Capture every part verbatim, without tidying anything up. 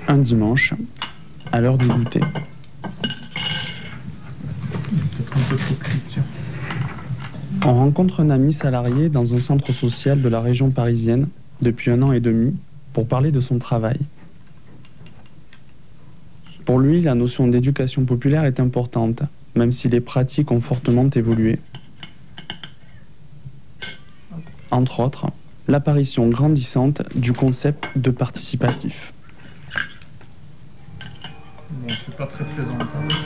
Un dimanche, à l'heure du goûter. On rencontre un ami salarié dans un centre social de la région parisienne depuis un an et demi pour parler de son travail. Pour lui, la notion d'éducation populaire est importante, même si les pratiques ont fortement évolué. Entre autres, l'apparition grandissante du concept de participatif. Bon, c'est pas très plaisant.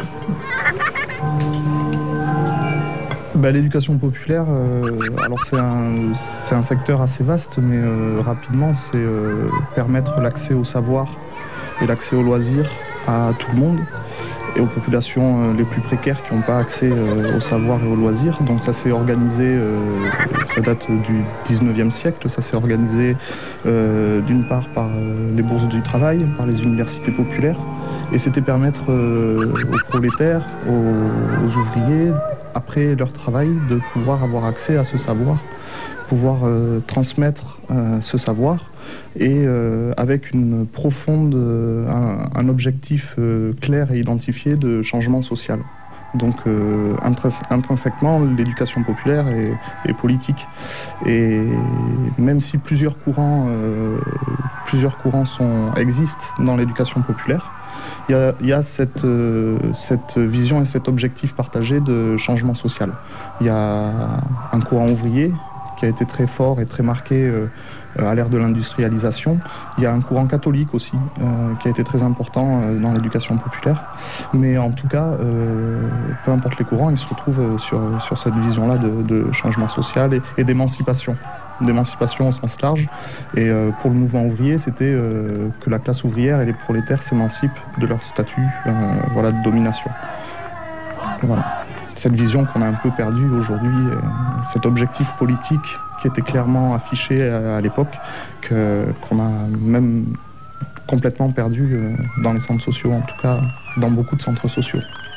Bah, l'éducation populaire, euh, alors c'est un, c'est un secteur assez vaste, mais euh, rapidement, c'est euh, permettre l'accès au savoir et l'accès aux loisirs à tout le monde et aux populations euh, les plus précaires qui n'ont pas accès euh, au savoir et aux loisirs. Donc ça s'est organisé, euh, ça date du dix-neuvième siècle, ça s'est organisé euh, d'une part par euh, les bourses du travail, par les universités populaires, et c'était permettre euh, aux prolétaires, aux, aux ouvriers, après leur travail, de pouvoir avoir accès à ce savoir, pouvoir euh, transmettre euh, ce savoir, et euh, avec une profonde, euh, un, un objectif euh, clair et identifié de changement social. Donc euh, intrinsèquement, l'éducation populaire est, est politique. Et même si plusieurs courants, euh, plusieurs courants sont, existent dans l'éducation populaire, il y a, il y a cette, euh, cette vision et cet objectif partagé de changement social. Il y a un courant ouvrier qui a été très fort et très marqué euh, à l'ère de l'industrialisation. Il y a un courant catholique aussi euh, qui a été très important euh, dans l'éducation populaire. Mais en tout cas, euh, peu importe les courants, ils se retrouvent sur, sur cette vision-là de, de changement social et, et d'émancipation. d'émancipation au sens large. Et euh, pour le mouvement ouvrier, c'était euh, que la classe ouvrière et les prolétaires s'émancipent de leur statut euh, voilà, de domination. Voilà. Cette vision qu'on a un peu perdue aujourd'hui, euh, cet objectif politique qui était clairement affiché à, à l'époque, que, qu'on a même complètement perdu euh, dans les centres sociaux, en tout cas dans beaucoup de centres sociaux.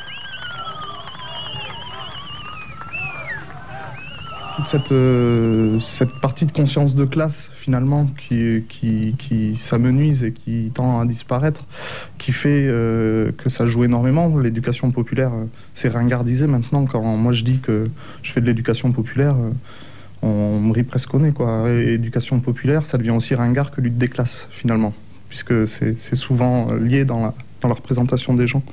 Toute cette, euh, cette partie de conscience de classe, finalement, qui, qui, qui s'amenuise et qui tend à disparaître, qui fait euh, que ça joue énormément. L'éducation populaire, euh, c'est ringardisé maintenant. Quand moi je dis que je fais de l'éducation populaire, euh, on, on me rit presque au nez, quoi. Et éducation populaire, ça devient aussi ringard que lutte des classes, finalement, puisque c'est, c'est souvent lié dans la, dans la représentation des gens.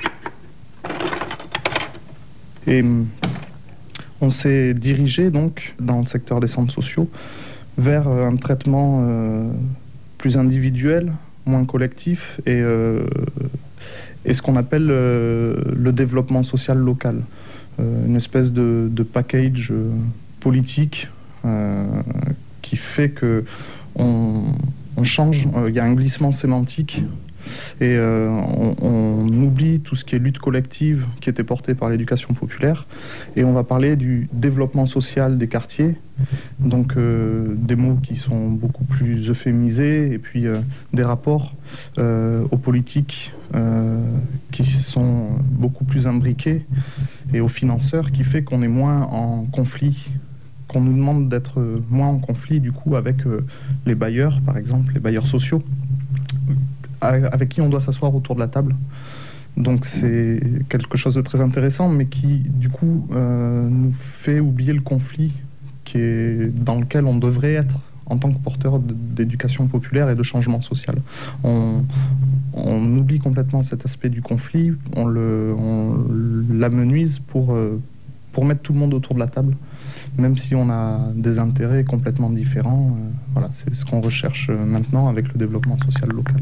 Et on s'est dirigé donc dans le secteur des centres sociaux vers un traitement euh, plus individuel, moins collectif et, euh, et ce qu'on appelle euh, le développement social local. Euh, une espèce de, de package euh, politique euh, qui fait que on, on change, il euh, y a un glissement sémantique. Et euh, on, on oublie tout ce qui est lutte collective qui était portée par l'éducation populaire et on va parler du développement social des quartiers, donc euh, des mots qui sont beaucoup plus euphémisés et puis euh, des rapports euh, aux politiques euh, qui sont beaucoup plus imbriqués et aux financeurs, qui fait qu'on est moins en conflit, qu'on nous demande d'être moins en conflit du coup avec euh, les bailleurs, par exemple, les bailleurs sociaux, avec qui on doit s'asseoir autour de la table. Donc c'est quelque chose de très intéressant, mais qui, du coup, euh, nous fait oublier le conflit qui est dans lequel on devrait être en tant que porteur d'éducation populaire et de changement social. On, on oublie complètement cet aspect du conflit, on, le, on l'amenuise pour, pour mettre tout le monde autour de la table, même si on a des intérêts complètement différents. Euh, voilà, c'est ce qu'on recherche maintenant avec le développement social local.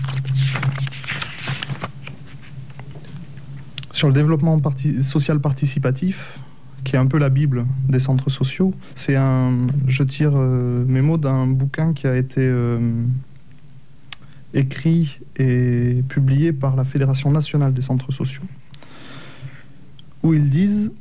Sur le développement parti- social participatif, qui est un peu la Bible des centres sociaux, c'est un, je tire euh, mes mots d'un bouquin qui a été euh, écrit et publié par la Fédération nationale des centres sociaux, où ils disent...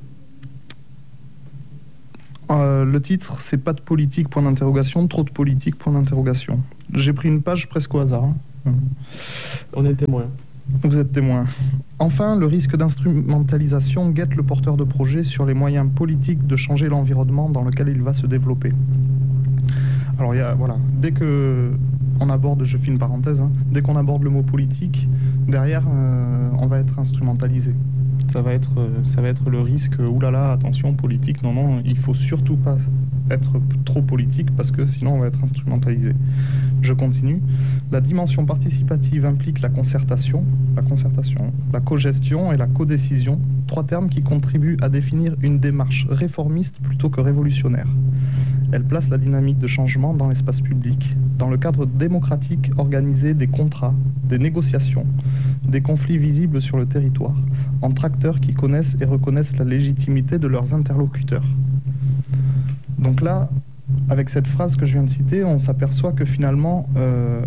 Euh, le titre, c'est « Pas de politique, point d'interrogation, trop de politique, point d'interrogation ». J'ai pris une page presque au hasard. Hein. On est témoin. Vous êtes témoin. Enfin, le risque d'instrumentalisation guette le porteur de projet sur les moyens politiques de changer l'environnement dans lequel il va se développer. Alors, il y a, voilà, dès que on aborde, je fais une parenthèse, hein, dès qu'on aborde le mot politique, derrière, euh, on va être instrumentalisé. Ça va être, euh, ça va être le risque, euh, oulala, attention, politique, non, non, il faut surtout pas être trop politique parce que sinon on va être instrumentalisé. Je continue. La dimension participative implique la concertation, la concertation, la cogestion et la codécision, trois termes qui contribuent à définir une démarche réformiste plutôt que révolutionnaire. Elle place la dynamique de changement dans l'espace public, dans le cadre démocratique organisé des contrats, des négociations, des conflits visibles sur le territoire, entre acteurs qui connaissent et reconnaissent la légitimité de leurs interlocuteurs. Donc là, avec cette phrase que je viens de citer, on s'aperçoit que finalement, euh,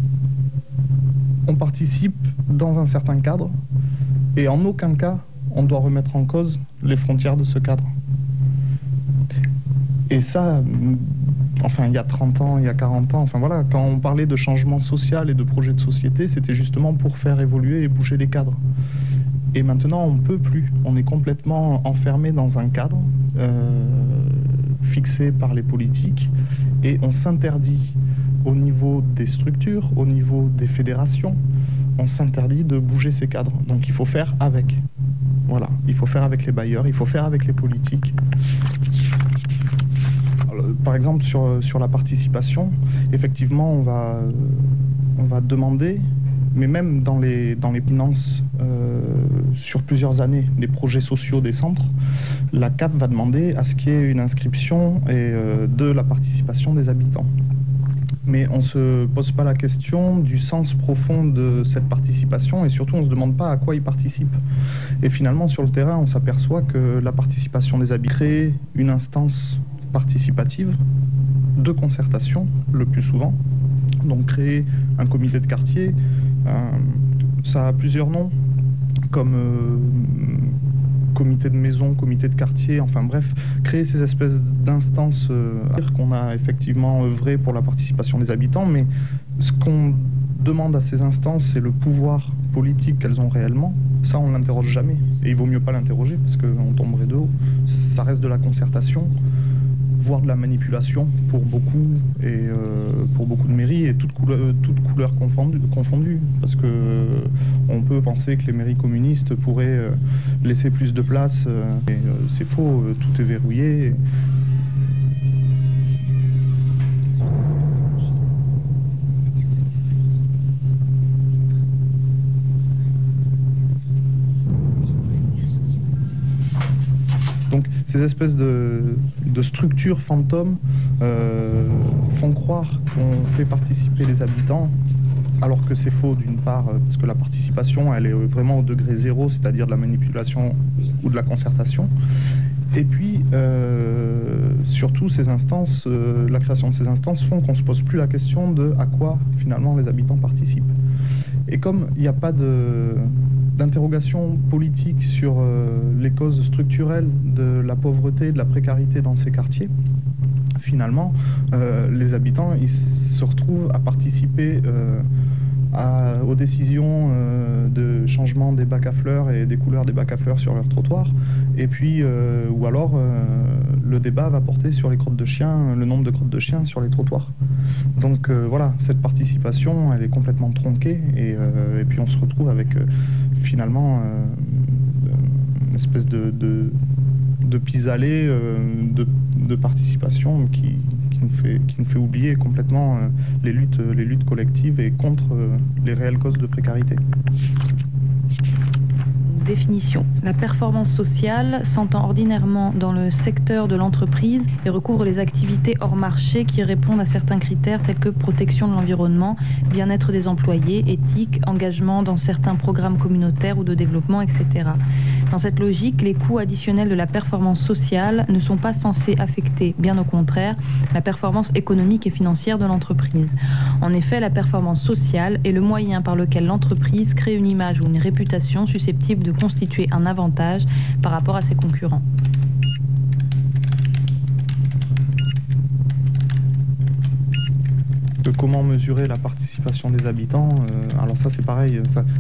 on participe dans un certain cadre et en aucun cas, on doit remettre en cause les frontières de ce cadre. Et ça, enfin, il y a trente ans, il y a quarante ans, enfin voilà, quand on parlait de changement social et de projet de société, c'était justement pour faire évoluer et bouger les cadres. Et maintenant, on ne peut plus. On est complètement enfermé dans un cadre euh, fixé par les politiques et on s'interdit au niveau des structures, au niveau des fédérations, on s'interdit de bouger ces cadres. Donc il faut faire avec. Voilà, il faut faire avec les bailleurs, il faut faire avec les politiques. Alors, par exemple, sur, sur la participation, effectivement, on va, on va demander, mais même dans les, dans les finances euh, sur plusieurs années, des projets sociaux des centres, la C A P va demander à ce qu'il y ait une inscription et, euh, de la participation des habitants. Mais on ne se pose pas la question du sens profond de cette participation et surtout on ne se demande pas à quoi ils participent. Et finalement sur le terrain on s'aperçoit que la participation des habitants crée une instance participative de concertation le plus souvent. Donc créer un comité de quartier, euh, ça a plusieurs noms comme euh, comité de maison, comité de quartier, enfin bref, créer ces espèces d'instances euh, qu'on a effectivement œuvré pour la participation des habitants, mais ce qu'on demande à ces instances, c'est le pouvoir politique qu'elles ont réellement. Ça, on ne l'interroge jamais. Et il vaut mieux pas l'interroger parce qu'on tomberait de haut. Ça reste de la concertation, voire de la manipulation pour beaucoup et euh, pour beaucoup de mairies et toutes couleurs, toutes couleurs confondues, confondues parce que euh, on peut penser que les mairies communistes pourraient euh, laisser plus de place euh, et euh, c'est faux, euh, tout est verrouillé. Donc ces espèces de, de structures fantômes euh, font croire qu'on fait participer les habitants, alors que c'est faux d'une part, parce que la participation elle est vraiment au degré zéro, c'est-à-dire de la manipulation ou de la concertation. Et puis, euh, surtout, ces instances, euh, la création de ces instances font qu'on ne se pose plus la question de à quoi finalement les habitants participent. Et comme il n'y a pas de... d'interrogation politique sur euh, les causes structurelles de la pauvreté, de la précarité dans ces quartiers, finalement, euh, les habitants ils se retrouvent à participer euh, à, aux décisions euh, de changement des bacs à fleurs et des couleurs des bacs à fleurs sur leur trottoir, et puis, euh, ou alors, euh, le débat va porter sur les crottes de chiens, le nombre de crottes de chiens sur les trottoirs. Donc euh, voilà, cette participation, elle est complètement tronquée, et, euh, et puis on se retrouve avec... Euh, finalement euh, une espèce de, de, de pis-aller euh, de, de participation qui, qui, nous fait, qui nous fait oublier complètement euh, les, luttes, les luttes collectives et contre euh, les réelles causes de précarité. Définition. La performance sociale s'entend ordinairement dans le secteur de l'entreprise et recouvre les activités hors marché qui répondent à certains critères tels que protection de l'environnement, bien-être des employés, éthique, engagement dans certains programmes communautaires ou de développement, et cetera. Dans cette logique, les coûts additionnels de la performance sociale ne sont pas censés affecter, bien au contraire, la performance économique et financière de l'entreprise. En effet, la performance sociale est le moyen par lequel l'entreprise crée une image ou une réputation susceptible de constituer un avantage par rapport à ses concurrents. Comment mesurer la participation des habitants? euh, Alors ça c'est pareil, ça,